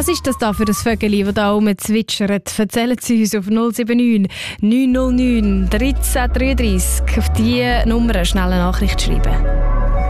Was ist das da für ein Vögeli, das da rumzwitschert? Erzählen Sie uns auf 079 909 1333. Auf diese Nummer eine schnelle Nachricht schreiben.